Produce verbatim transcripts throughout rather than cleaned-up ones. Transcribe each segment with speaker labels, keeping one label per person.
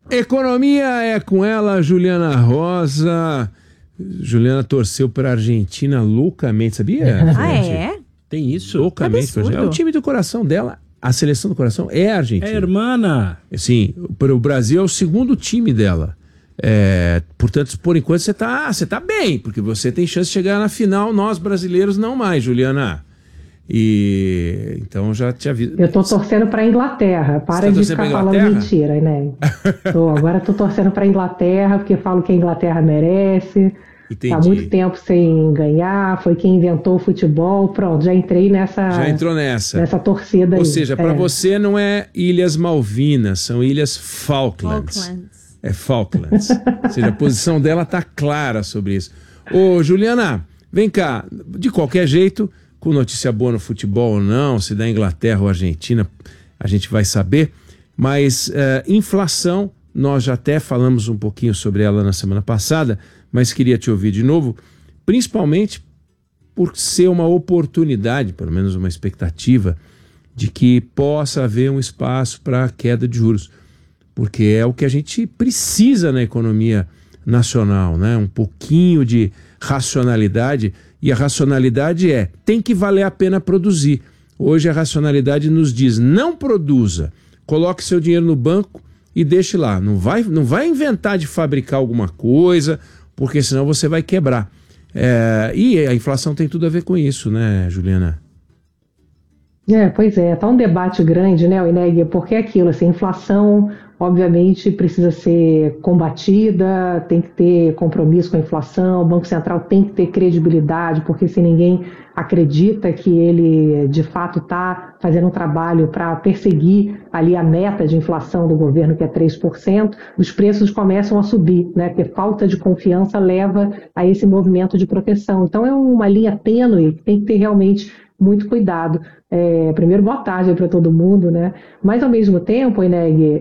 Speaker 1: Economia é com ela, Juliana Rosa. Juliana torceu para a Argentina loucamente, sabia?
Speaker 2: Ah, é?
Speaker 3: Tem isso?
Speaker 1: Loucamente. É o time do coração dela. A seleção do coração é a Argentina.
Speaker 3: É hermana.
Speaker 1: Sim, para o Brasil é o segundo time dela. É, portanto, por enquanto você tá, você tá bem, porque você tem chance de chegar na final, nós brasileiros não mais, Juliana. E então já te aviso.
Speaker 4: Eu tô torcendo para Inglaterra. Para
Speaker 1: tá
Speaker 4: de ficar falando mentira, né? Tô, agora tô torcendo para Inglaterra porque falo que a Inglaterra merece. Entendi. Há muito tempo sem ganhar, foi quem inventou o futebol. Pronto, já entrei nessa.
Speaker 1: Já entrou nessa.
Speaker 4: Nessa torcida.
Speaker 1: Ou
Speaker 4: aí.
Speaker 1: seja, para
Speaker 4: é.
Speaker 1: você não é Ilhas Malvinas, são Ilhas Falklands.
Speaker 2: Falklands.
Speaker 1: É Falklands. Ou seja, a posição dela tá clara sobre isso. Ô, Juliana, vem cá. De qualquer jeito, com notícia boa no futebol ou não, se da Inglaterra ou Argentina, a gente vai saber. Mas uh, inflação, nós já até falamos um pouquinho sobre ela na semana passada, mas queria te ouvir de novo, principalmente por ser uma oportunidade, pelo menos uma expectativa, de que possa haver um espaço para queda de juros, porque é o que a gente precisa na economia nacional, né? Um pouquinho de racionalidade, e a racionalidade é, tem que valer a pena produzir. Hoje a racionalidade nos diz, não produza, coloque seu dinheiro no banco e deixe lá, não vai, não vai inventar de fabricar alguma coisa, porque senão você vai quebrar. É, e a inflação tem tudo a ver com isso, né, Juliana?
Speaker 4: É, pois é, tá um debate grande, né, Ineg, porque é aquilo, assim, inflação, obviamente, precisa ser combatida, tem que ter compromisso com a inflação, o Banco Central tem que ter credibilidade, porque se ninguém acredita que ele, de fato, está fazendo um trabalho para perseguir ali a meta de inflação do governo, que é três por cento, os preços começam a subir, né, porque falta de confiança leva a esse movimento de proteção. Então, é uma linha tênue que tem que ter realmente muito cuidado. É, primeiro, boa tarde para todo mundo, né? Mas, ao mesmo tempo, Ineg,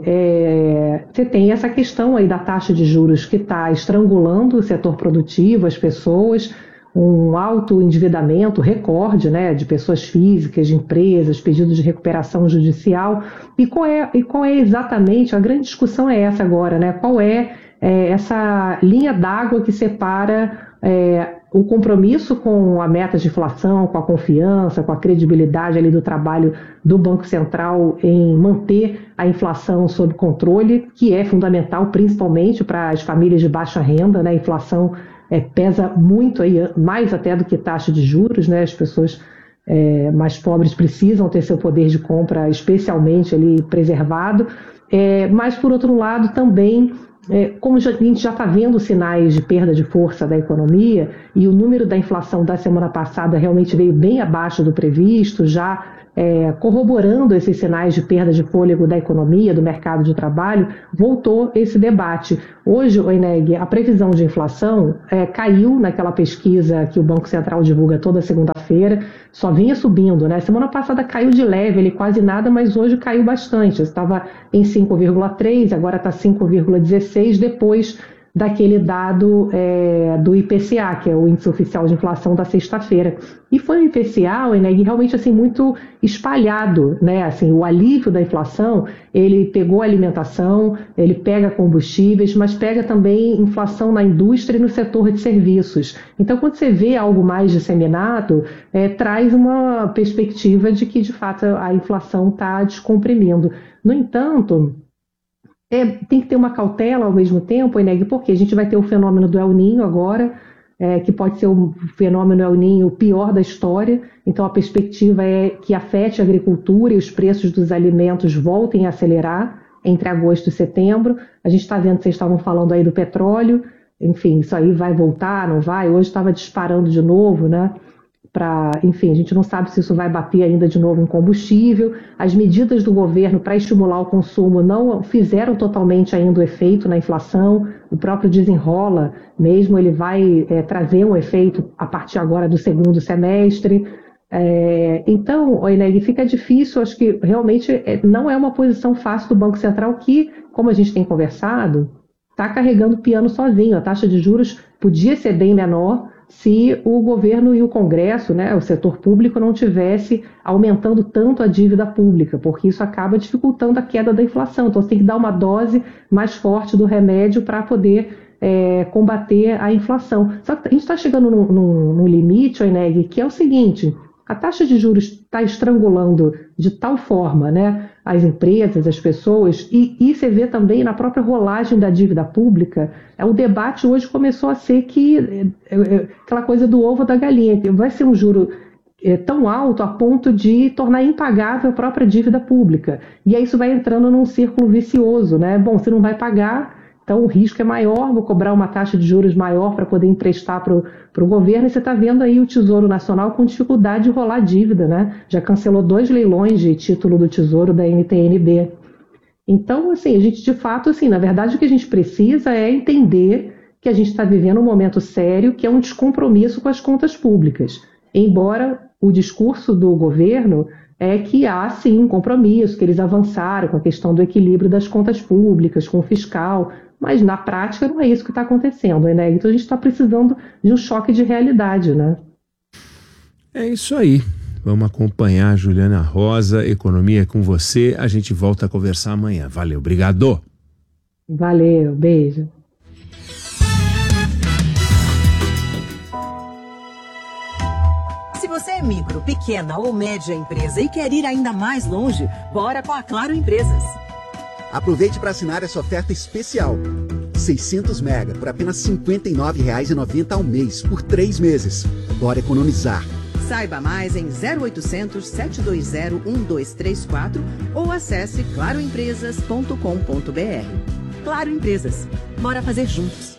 Speaker 4: é, você tem essa questão aí da taxa de juros que está estrangulando o setor produtivo, as pessoas, um alto endividamento, recorde, né, de pessoas físicas, de empresas, pedidos de recuperação judicial. E qual é, e qual é exatamente, a grande discussão é essa agora, né? Qual é, é essa linha d'água que separa é, o compromisso com a meta de inflação, com a confiança, com a credibilidade ali do trabalho do Banco Central em manter a inflação sob controle, que é fundamental principalmente para as famílias de baixa renda, né? A inflação é, pesa muito, aí, mais até do que taxa de juros, né? As pessoas é, mais pobres precisam ter seu poder de compra especialmente ali preservado, é, mas por outro lado também, É, como já, a gente já está vendo sinais de perda de força da economia e o número da inflação da semana passada realmente veio bem abaixo do previsto, já é, corroborando esses sinais de perda de fôlego da economia, do mercado de trabalho, voltou esse debate. Hoje, Ineg, a previsão de inflação é, caiu naquela pesquisa que o Banco Central divulga toda segunda-feira, só vinha subindo, né? Semana passada caiu de leve, ele quase nada, mas hoje caiu bastante. Estava em cinco vírgula três, agora está cinco vírgula dezesseis, depois daquele dado é, do I P C A, que é o Índice Oficial de Inflação da sexta-feira. E foi um I P C A, Ineg, realmente assim, muito espalhado, né? Assim, o alívio da inflação, ele pegou a alimentação, ele pega combustíveis, mas pega também inflação na indústria e no setor de serviços. Então, quando você vê algo mais disseminado, é, traz uma perspectiva de que, de fato, a inflação está descomprimindo. No entanto, É, tem que ter uma cautela ao mesmo tempo, Ineg, porque a gente vai ter o fenômeno do El Niño agora, é, que pode ser o fenômeno El Niño pior da história, então a perspectiva é que afete a agricultura e os preços dos alimentos voltem a acelerar entre agosto e setembro. A gente está vendo, vocês estavam falando aí do petróleo, enfim, isso aí vai voltar, não vai? Hoje estava disparando de novo, né? Pra, enfim, a gente não sabe se isso vai bater ainda de novo em combustível. As medidas do governo para estimular o consumo não fizeram totalmente ainda o efeito na inflação. O próprio desenrola mesmo, ele vai é, trazer um efeito a partir agora do segundo semestre. É, então, Ineg, fica difícil, acho que realmente é, não é uma posição fácil do Banco Central que, como a gente tem conversado, está carregando o piano sozinho. A taxa de juros podia ser bem menor, se o governo e o Congresso, né, o setor público, não tivesse aumentando tanto a dívida pública, porque isso acaba dificultando a queda da inflação. Então, você tem que dar uma dose mais forte do remédio para poder é, combater a inflação. Só que a gente está chegando num, num, num limite, Oineg, que é o seguinte: a taxa de juros está estrangulando de tal forma, né, as empresas, as pessoas, e, e você vê também na própria rolagem da dívida pública. É, o debate hoje começou a ser que é, é, aquela coisa do ovo da galinha, vai ser um juro é, tão alto a ponto de tornar impagável a própria dívida pública. E aí isso vai entrando num círculo vicioso, né? Bom, você não vai pagar, então o risco é maior, vou cobrar uma taxa de juros maior para poder emprestar para o governo, e você está vendo aí o Tesouro Nacional com dificuldade de rolar dívida, né? Já cancelou dois leilões de título do Tesouro da N T N B. Então, assim, a gente de fato, assim, na verdade o que a gente precisa é entender que a gente está vivendo um momento sério, que é um descompromisso com as contas públicas. Embora o discurso do governo é que há sim um compromisso, que eles avançaram com a questão do equilíbrio das contas públicas, com o fiscal, mas na prática não é isso que está acontecendo, né? Então a gente está precisando de um choque de realidade, né?
Speaker 1: É isso aí. Vamos acompanhar a Juliana Rosa, Economia é com você. A gente volta a conversar amanhã. Valeu, obrigado.
Speaker 4: Valeu, beijo.
Speaker 2: Se você é micro, pequena ou média empresa e quer ir ainda mais longe, bora com a Claro Empresas.
Speaker 3: Aproveite para assinar essa oferta especial. seiscentos mega por apenas cinquenta e nove reais e noventa centavos ao mês, por três meses. Bora economizar.
Speaker 2: Saiba mais em zero oitocentos, sete dois zero, um dois três quatro ou acesse claro empresas ponto com ponto br. Claro Empresas. Bora fazer juntos.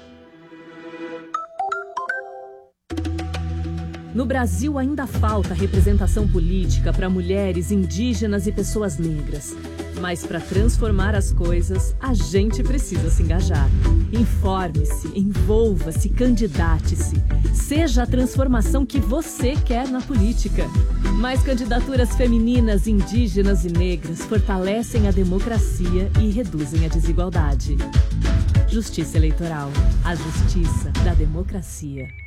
Speaker 5: No Brasil ainda falta representação política para mulheres, indígenas e pessoas negras. Mas para transformar as coisas, a gente precisa se engajar. Informe-se, envolva-se, candidate-se. Seja a transformação que você quer na política. Mais candidaturas femininas, indígenas e negras fortalecem a democracia e reduzem a desigualdade. Justiça Eleitoral. A justiça da democracia.